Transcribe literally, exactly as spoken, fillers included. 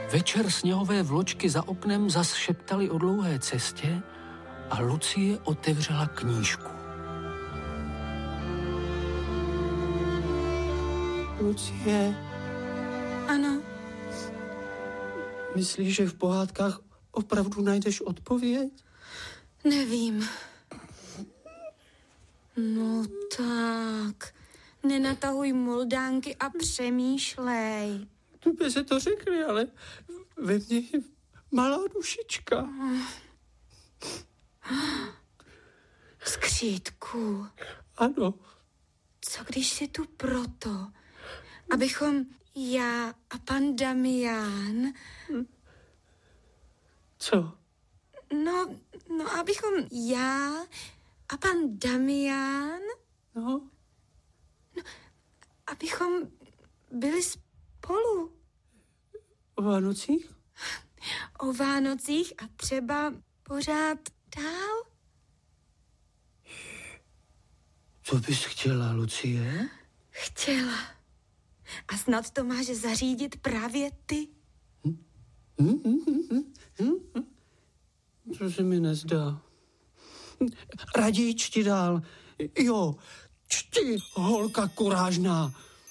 Večer sněhové vločky za oknem zas šeptaly o dlouhé cestě a Lucie otevřela knížku. Lucie. Ano. Myslíš, že v pohádkách opravdu najdeš odpověď? Nevím. No tak, nenatahuj moldánky a přemýšlej. Tobě se to řekli, ale ve mně je malá dušička. Skřítku. Ano. Co když jsi tu proto, abychom já a pan Damián... Co? No, no, abychom já a pan Damián... No? No, abychom byli spolu. O Vánocích? O Vánocích a třeba pořád dál. Co bys chtěla, Lucie? Chtěla. A snad to máš zařídit právě ty. Hm? Hm, hm, hm, hm, hm. To se mi nezdá. Raději čti dál. Jo, čti, holka kurážná.